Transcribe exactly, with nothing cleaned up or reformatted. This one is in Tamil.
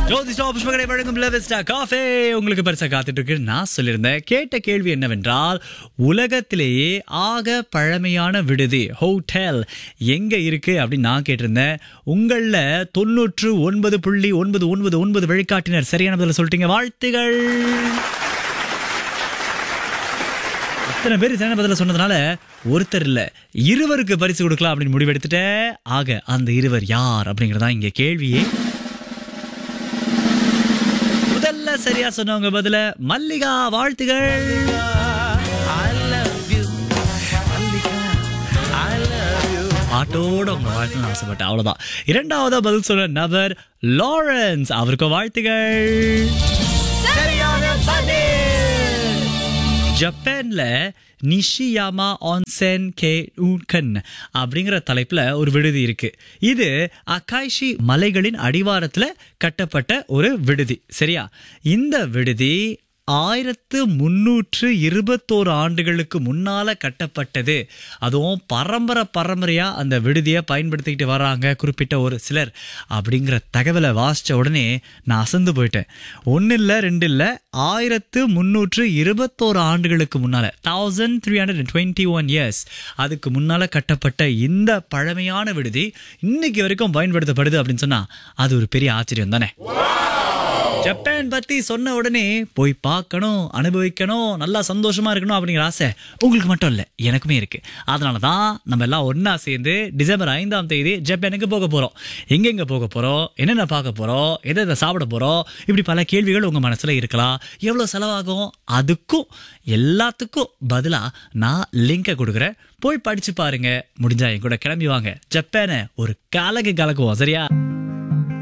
ஜோதிஷா புஷ்பகடை வழங்கும் லெவஸ்டா காஃபே உங்களுக்கு பரிசா காத்துட்டு இருக்கு. நான் சொல்லியிருந்தேன், கேட்ட கேள்வி என்னவென்றால், உலகத்திலேயே ஆக பழமையான விடுதி ஹோட்டல் எங்க இருக்கு அப்படின்னு நான் கேட்டிருந்தேன். உங்கள தொன்னூற்று ஒன்பது புள்ளி ஒன்பது ஒன்பது ஒன்பது வழிகாட்டினர் சரியான பதில சொல்லிட்டீங்க. வாழ்த்துகள். இத்தனை பேர் சரியான பதில சொன்னதுனால ஒருத்தர் இல்ல இருவருக்கு பரிசு கொடுக்கலாம் அப்படின்னு முடிவெடுத்துட்டேன். ஆக அந்த இருவர் யார் அப்படிங்கறதா இங்க கேள்வியே. முதல்ல சரியா சொன்னவங்க பதில மல்லிகா, வாழ்த்துகள். பாட்டோட உங்க வாழ்த்து ஆசைப்பட்டேன், அவ்வளவுதான். இரண்டாவதா பதில் சொன்ன நபர் லாரன்ஸ், அவருக்கு வாழ்த்துகள். ஜப்பான்ல நிஷியாமா ஆன்சென் கே ஊக்கன் அப்படிங்கிற தலைப்புல ஒரு விடுதி இருக்கு. இது அகாஷி மலைகளின் அடிவாரத்துல கட்டப்பட்ட ஒரு விடுதி. சரியா? இந்த விடுதி ஆயிரத்து முன்னூற்று இருபத்தோரு ஆண்டுகளுக்கு முன்னால கட்டப்பட்டது. அதுவும் பரம்பரை பரம்பரையா அந்த விடுதியை பயன்படுத்திக்கிட்டு வராங்க குறிப்பிட்ட ஒரு சிலர் அப்படிங்கிற தகவலை வாசிச்ச உடனே நான் அசந்து போயிட்டேன். ஒன்னு இல்ல ரெண்டு இல்ல, ஆயிரத்து முன்னூற்று இருபத்தோரு ஆண்டுகளுக்கு முன்னால thousand three hundred twenty one years அதுக்கு முன்னால கட்டப்பட்ட இந்த பழமையான விடுதி இன்னைக்கு வரைக்கும் பயன்படுத்தப்படுது அப்படின்னு சொன்னா அது ஒரு பெரிய ஆச்சரியம் தானே. ஜப்பான் பத்தி சொன்ன உடனே போய் பார்க்கணும், அனுபவிக்கணும், நல்லா சந்தோஷமா இருக்கணும் அப்படிங்கிற ஆசை உங்களுக்கு மட்டும் இல்ல, எனக்குமே இருக்கு. அதனாலதான் நம்ம எல்லாம் ஒன்னா சேர்ந்து டிசம்பர் ஐந்தாம் தேதி ஜப்பானுக்கு போக போறோம். எங்கெங்க போக போறோம், என்னென்ன பார்க்க போறோம், எதை எதை சாப்பிட போறோம், இப்படி பல கேள்விகள் உங்க மனசுல இருக்கலாம். எவ்வளவு செலவாகும், அதுக்கும் எல்லாத்துக்கும் பதிலா நான் லிங்கை கொடுக்குறேன். போய் படிச்சு பாருங்க. முடிஞ்சா என் கூட கிளம்பி வாங்க, ஜப்பானை ஒரு கலக்கு கலக்குவோம். சரியா?